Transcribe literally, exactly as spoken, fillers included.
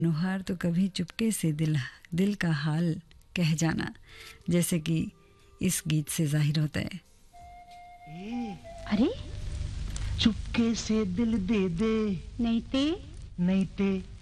नुहार तो कभी चुपके से दिल दिल का हाल कह जाना, जैसे कि इस गीत से जाहिर होता है। ए, अरे चुपके से दिल दे दे, नहीं ते नहीं ते